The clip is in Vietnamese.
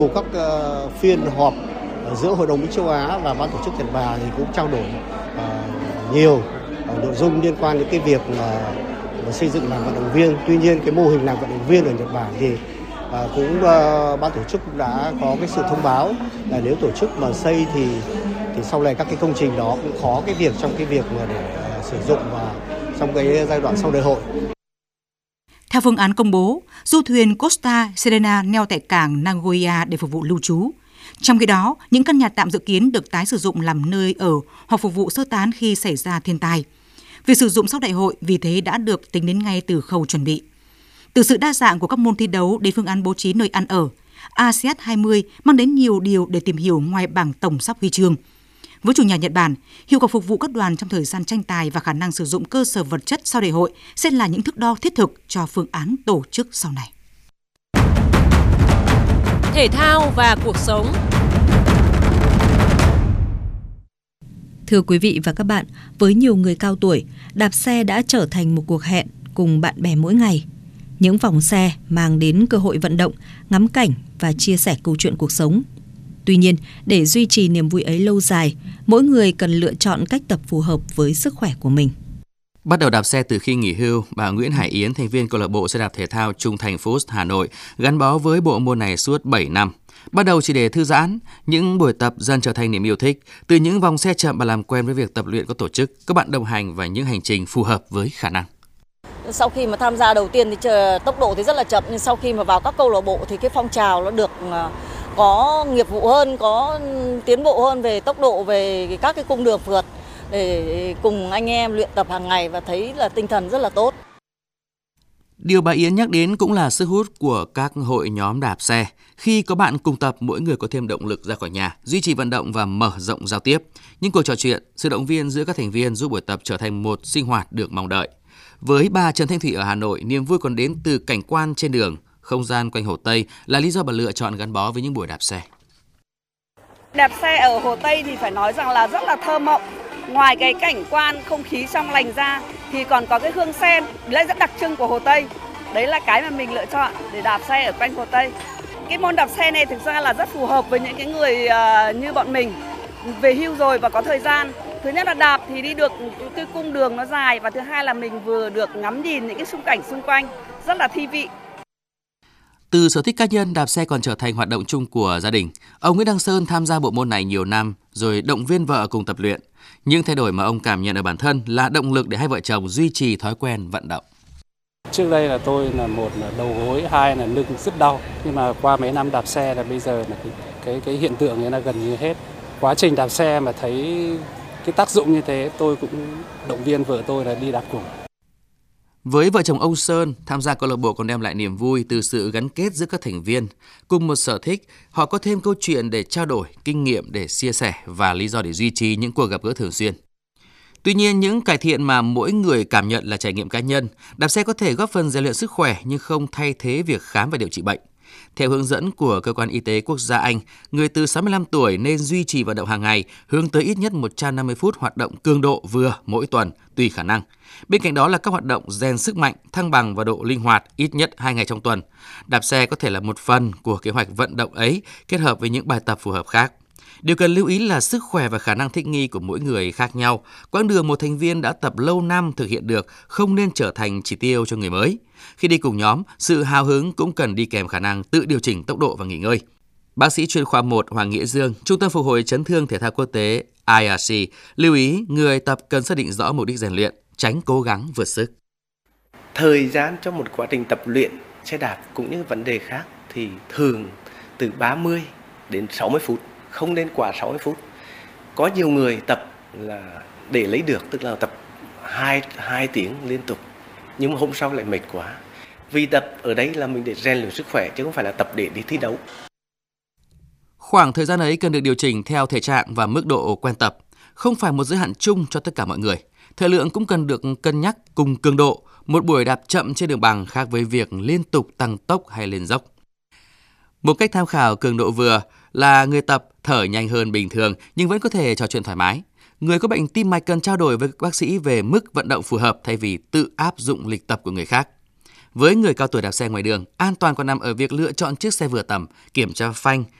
Các phiên họp giữa Hội đồng Mỹ châu Á và Ban tổ chức Nhật Bản thì cũng trao đổi nhiều nội dung liên quan đến cái việc xây dựng làng vận động viên. Tuy nhiên cái mô hình làng vận động viên ở Nhật Bản thì cũng ban tổ chức cũng đã có cái sự thông báo là nếu tổ chức mà xây thì sau này các cái công trình đó cũng khó cái việc trong cái việc mà để sử dụng và trong cái giai đoạn sau đại hội. Theo phương án công bố, du thuyền Costa Serena neo tại cảng Nagoya để phục vụ lưu trú. Trong khi đó, những căn nhà tạm dự kiến được tái sử dụng làm nơi ở hoặc phục vụ sơ tán khi xảy ra thiên tai. Việc sử dụng sau đại hội vì thế đã được tính đến ngay từ khâu chuẩn bị. Từ sự đa dạng của các môn thi đấu đến phương án bố trí nơi ăn ở, ASEAN 20 mang đến nhiều điều để tìm hiểu ngoài bảng tổng sắp huy chương. Với chủ nhà Nhật Bản, hiệu quả phục vụ các đoàn trong thời gian tranh tài và khả năng sử dụng cơ sở vật chất sau đại hội sẽ là những thước đo thiết thực cho phương án tổ chức sau này. Thể thao và cuộc sống. Thưa quý vị và các bạn, với nhiều người cao tuổi, đạp xe đã trở thành một cuộc hẹn cùng bạn bè mỗi ngày. Những vòng xe mang đến cơ hội vận động, ngắm cảnh và chia sẻ câu chuyện cuộc sống. Tuy nhiên, để duy trì niềm vui ấy lâu dài, mỗi người cần lựa chọn cách tập phù hợp với sức khỏe của mình. Bắt đầu đạp xe từ khi nghỉ hưu, bà Nguyễn Hải Yến, thành viên câu lạc bộ xe đạp thể thao Trung Thành Food Hà Nội, gắn bó với bộ môn này suốt 7 năm. Bắt đầu chỉ để thư giãn, những buổi tập dần trở thành niềm yêu thích. Từ những vòng xe chậm bà làm quen với việc tập luyện có tổ chức, các bạn đồng hành và những hành trình phù hợp với khả năng. Sau khi mà tham gia đầu tiên thì tốc độ thì rất là chậm, nhưng sau khi mà vào các câu lạc bộ thì cái phong trào nó được có nghiệp vụ hơn, có tiến bộ hơn về tốc độ, về các cái cung đường vượt để cùng anh em luyện tập hàng ngày và thấy là tinh thần rất là tốt. Điều bà Yến nhắc đến cũng là sức hút của các hội nhóm đạp xe. Khi có bạn cùng tập, mỗi người có thêm động lực ra khỏi nhà, duy trì vận động và mở rộng giao tiếp. Những cuộc trò chuyện, sự động viên giữa các thành viên giúp buổi tập trở thành một sinh hoạt được mong đợi. Với bà Trần Thanh Thủy ở Hà Nội, niềm vui còn đến từ cảnh quan trên đường, không gian quanh Hồ Tây là lý do bà lựa chọn gắn bó với những buổi đạp xe. Đạp xe ở Hồ Tây thì phải nói rằng là rất là thơ mộng. Ngoài cái cảnh quan không khí trong lành ra thì còn có cái hương sen, đấy rất đặc trưng của Hồ Tây. Đấy là cái mà mình lựa chọn để đạp xe ở quanh Hồ Tây. Cái môn đạp xe này thực ra là rất phù hợp với những cái người như bọn mình về hưu rồi và có thời gian. Thứ nhất là đạp thì đi được cái cung đường nó dài, và thứ hai là mình vừa được ngắm nhìn những cái xung cảnh xung quanh, rất là thi vị. Từ sở thích cá nhân, đạp xe còn trở thành hoạt động chung của gia đình. Ông Nguyễn Đăng Sơn tham gia bộ môn này nhiều năm rồi động viên vợ cùng tập luyện. Nhưng thay đổi mà ông cảm nhận ở bản thân là động lực để hai vợ chồng duy trì thói quen vận động. Trước đây là tôi là một là đầu gối, hai là lưng rất đau. Nhưng mà qua mấy năm đạp xe là bây giờ là cái hiện tượng ấy là gần như hết. Quá trình đạp xe mà thấy cái tác dụng như thế, tôi cũng động viên vợ tôi là đi đạp cùng. Với vợ chồng ông Sơn, tham gia câu lạc bộ còn đem lại niềm vui từ sự gắn kết giữa các thành viên. Cùng một sở thích, họ có thêm câu chuyện để trao đổi, kinh nghiệm để chia sẻ và lý do để duy trì những cuộc gặp gỡ thường xuyên. Tuy nhiên, những cải thiện mà mỗi người cảm nhận là trải nghiệm cá nhân. Đạp xe có thể góp phần rèn luyện sức khỏe nhưng không thay thế việc khám và điều trị bệnh. Theo hướng dẫn của Cơ quan Y tế Quốc gia Anh, người từ 65 tuổi nên duy trì vận động hàng ngày, hướng tới ít nhất 150 phút hoạt động cường độ vừa mỗi tuần, tùy khả năng. Bên cạnh đó là các hoạt động rèn sức mạnh, thăng bằng và độ linh hoạt ít nhất 2 ngày trong tuần. Đạp xe có thể là một phần của kế hoạch vận động ấy, kết hợp với những bài tập phù hợp khác. Điều cần lưu ý là sức khỏe và khả năng thích nghi của mỗi người khác nhau. Quãng đường một thành viên đã tập lâu năm thực hiện được không nên trở thành chỉ tiêu cho người mới. Khi đi cùng nhóm, sự hào hứng cũng cần đi kèm khả năng tự điều chỉnh tốc độ và nghỉ ngơi. Bác sĩ chuyên khoa 1 Hoàng Nghĩa Dương, Trung tâm Phục hồi Chấn thương Thể thao Quốc tế IRC, lưu ý người tập cần xác định rõ mục đích rèn luyện, tránh cố gắng vượt sức. Thời gian cho một quá trình tập luyện xe đạp cũng như vấn đề khác thì thường từ 30 đến 60 phút, không nên quá 60 phút. Có nhiều người tập là để lấy được, tức là tập 2 tiếng liên tục, nhưng mà hôm sau lại mệt quá. Vì tập ở đây là mình để rèn luyện sức khỏe chứ không phải là tập để đi thi đấu. Khoảng thời gian ấy cần được điều chỉnh theo thể trạng và mức độ quen tập, không phải một giới hạn chung cho tất cả mọi người. Thời lượng cũng cần được cân nhắc cùng cường độ. Một buổi đạp chậm trên đường bằng khác với việc liên tục tăng tốc hay lên dốc. Một cách tham khảo cường độ vừa là người tập thở nhanh hơn bình thường nhưng vẫn có thể trò chuyện thoải mái. Người có bệnh tim mạch cần trao đổi với bác sĩ về mức vận động phù hợp thay vì tự áp dụng lịch tập của người khác. Với người cao tuổi đạp xe ngoài đường, an toàn còn nằm ở việc lựa chọn chiếc xe vừa tầm, kiểm tra phanh,